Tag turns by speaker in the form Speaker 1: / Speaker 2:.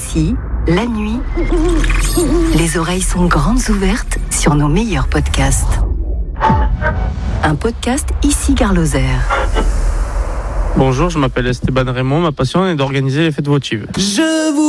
Speaker 1: Ici, la nuit, les oreilles sont grandes ouvertes sur nos meilleurs podcasts. Un podcast Ici Gare Lozère.
Speaker 2: Bonjour, je m'appelle Esteban Raymond. Ma passion est d'organiser les fêtes votives.